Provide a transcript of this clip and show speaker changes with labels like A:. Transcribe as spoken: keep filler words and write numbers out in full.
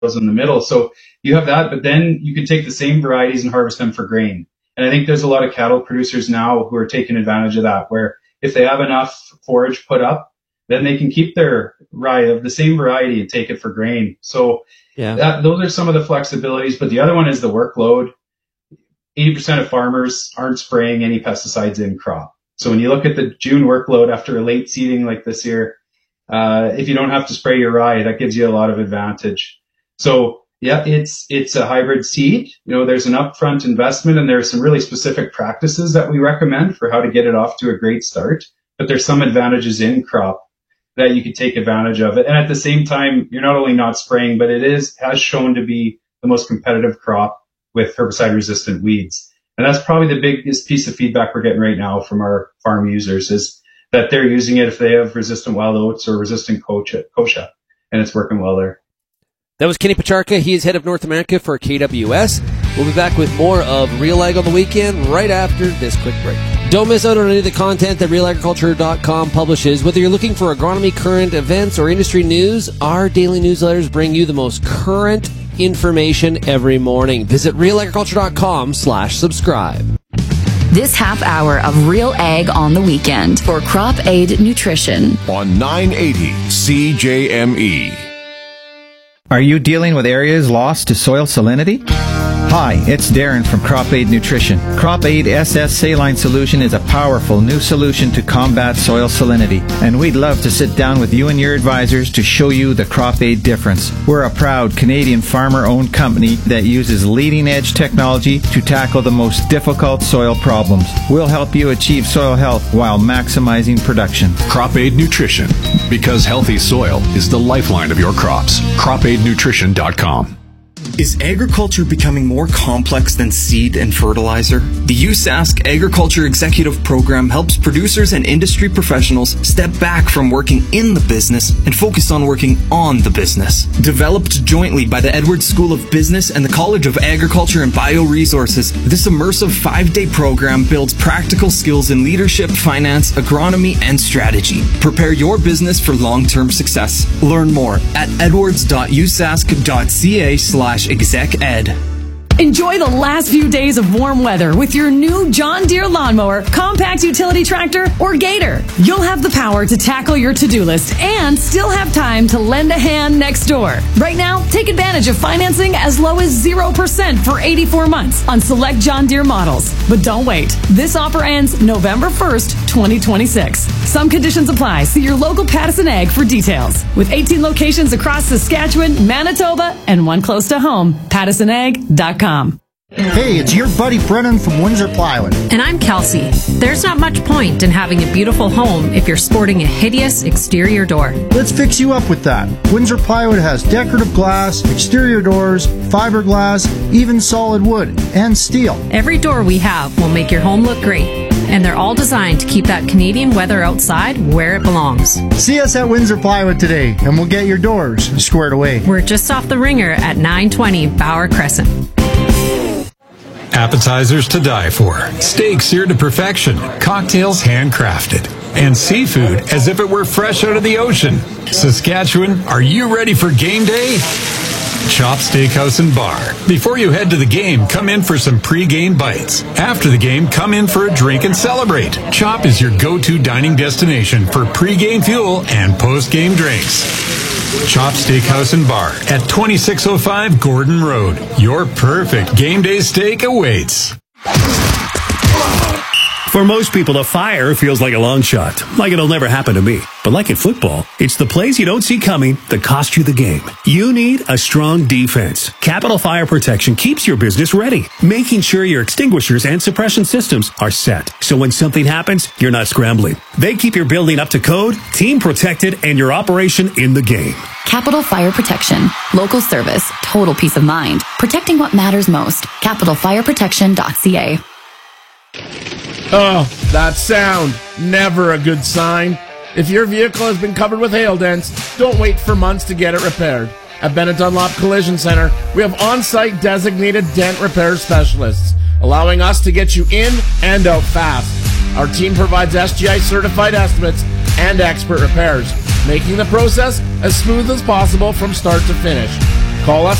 A: in the middle. So you have that, but then you can take the same varieties and harvest them for grain. And I think there's a lot of cattle producers now who are taking advantage of that, where if they have enough forage put up, then they can keep their rye of the same variety and take it for grain. So yeah, that, those are some of the flexibilities. But the other one is the workload. eighty percent of farmers aren't spraying any pesticides in crop. So when you look at the June workload after a late seeding like this year, uh, if you don't have to spray your rye, that gives you a lot of advantage. So yeah, it's, it's a hybrid seed. You know, there's an upfront investment and there's some really specific practices that we recommend for how to get it off to a great start. But there's some advantages in crop that you could take advantage of it. And at the same time, you're not only not spraying, but it is, has shown to be the most competitive crop with herbicide resistant weeds. And that's probably the biggest piece of feedback we're getting right now from our farm users is that they're using it if they have resistant wild oats or resistant kochia, and it's working well there.
B: That was Kenny Pacharka. He is head of North America for K W S. We'll be back with more of Real Ag on the Weekend right after this quick break. Don't miss out on any of the content that real agriculture dot com publishes. Whether you're looking for agronomy, current events, or industry news, our daily newsletters bring you the most current information every morning. Visit real agriculture dot com slash subscribe.
C: This half hour of Real Ag on the Weekend for Crop Aid Nutrition
D: on nine eighty C J M E.
E: Are you dealing with areas lost to soil salinity? Hi, it's Darren from Crop Aid Nutrition. Crop Aid S S Saline Solution is a powerful new solution to combat soil salinity, and we'd love to sit down with you and your advisors to show you the Crop Aid difference. We're a proud Canadian farmer-owned company that uses leading-edge technology to tackle the most difficult soil problems. We'll help you achieve soil health while maximizing production.
D: Crop Aid Nutrition, because healthy soil is the lifeline of your crops. crop aid nutrition dot com.
F: Is agriculture becoming more complex than seed and fertilizer? The U S A S C Agriculture Executive Program helps producers and industry professionals step back from working in the business and focus on working on the business. Developed jointly by the Edwards School of Business and the College of Agriculture and Bioresources, this immersive five-day program builds practical skills in leadership, finance, agronomy, and strategy. Prepare your business for long-term success. Learn more at edwards dot u s a s c dot c a slash exec ed.
G: Enjoy the last few days of warm weather with your new John Deere lawnmower, compact utility tractor, or Gator. You'll have the power to tackle your to-do list and still have time to lend a hand next door. Right now, take advantage of financing as low as zero percent for eighty-four months on select John Deere models. But don't wait. This offer ends November first, twenty twenty-six. Some conditions apply. See your local Pattison Ag for details. With eighteen locations across Saskatchewan, Manitoba, and one close to home, pattison ag dot com.
H: Hey, it's your buddy Brennan from Windsor Plywood.
I: And I'm Kelsey. There's not much point in having a beautiful home if you're sporting a hideous exterior door.
H: Let's fix you up with that. Windsor Plywood has decorative glass, exterior doors, fiberglass, even solid wood, and steel.
I: Every door we have will make your home look great. And they're all designed to keep that Canadian weather outside where it belongs.
H: See us at Windsor Plywood today, and we'll get your doors squared away.
I: We're just off the Ringer at nine twenty Bauer Crescent.
J: Appetizers to die for, steak seared to perfection, cocktails handcrafted, and seafood as if it were fresh out of the ocean. Saskatchewan, are you ready for game day? Chop Steakhouse and Bar. Before you head to the game, come in for some pre-game bites. After the game, come in for a drink and celebrate. Chop is your go-to dining destination for pre-game fuel and post-game drinks. Chop Steakhouse and Bar at twenty-six oh five Gordon Road. Your perfect game day steak awaits.
K: For most people, a fire feels like a long shot, like it'll never happen to me. But like in football, it's the plays you don't see coming that cost you the game. You need a strong defense. Capital Fire Protection keeps your business ready, making sure your extinguishers and suppression systems are set. So when something happens, you're not scrambling. They keep your building up to code, team protected, and your operation in the game.
C: Capital Fire Protection. Local service. Total peace of mind. Protecting what matters most. capital fire protection dot c a.
L: Oh, that sound. Never a good sign. If your vehicle has been covered with hail dents, don't wait for months to get it repaired. At Bennett Dunlop Collision Center, we have on-site designated dent repair specialists, allowing us to get you in and out fast. Our team provides S G I-certified estimates and expert repairs, making the process as smooth as possible from start to finish. Call us